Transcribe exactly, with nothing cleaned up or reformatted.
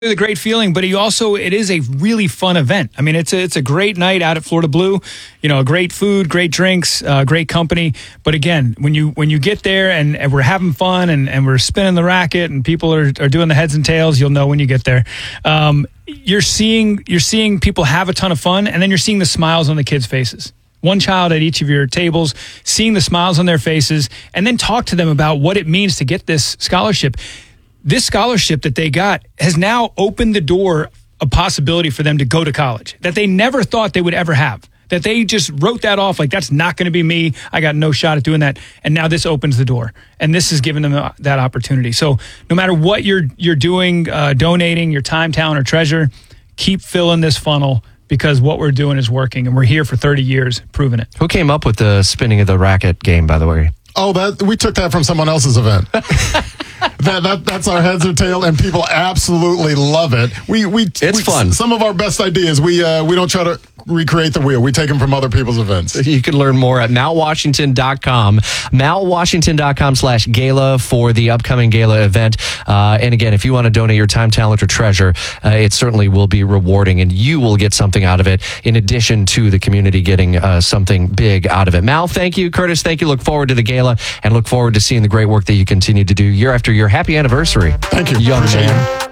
a great feeling, but you also, it is a really fun event. I mean, it's a, it's a great night out at Florida Blue, you know, great food, great drinks, uh, great company. But again, when you, when you get there and, and we're having fun and, and we're spinning the racket and people are, are doing the heads and tails, you'll know when you get there. Um, you're seeing, you're seeing people have a ton of fun, and then you're seeing the smiles on the kids' faces. One child at each of your tables, seeing the smiles on their faces, and then talk to them about what it means to get this scholarship. This scholarship that they got has now opened the door, a possibility for them to go to college that they never thought they would ever have, that they just wrote that off like, that's not going to be me. I got no shot at doing that. And now this opens the door, and this has given them that opportunity. So no matter what you're, you're doing, uh, donating your time, talent, or treasure, keep filling this funnel, because what we're doing is working, and we're here for thirty years proving it. Who came up with the spinning of the racket game, by the way? Oh, that we took that from someone else's event. that, that that's our heads or tail, and people absolutely love it. We we it's we, fun. Some of our best ideas, we uh, we don't try to recreate the wheel. We take them from other people's events. You can learn more at mount washington dot com, mount washington dot com slash gala for the upcoming gala event. Uh, and again, if you want to donate your time, talent, or treasure, uh, it certainly will be rewarding, and you will get something out of it in addition to the community getting uh, something big out of it. Mal, thank you. Curtis, thank you. Look forward to the gala and look forward to seeing the great work that you continue to do year after year. Happy anniversary. Thank you. Young Appreciate man. it.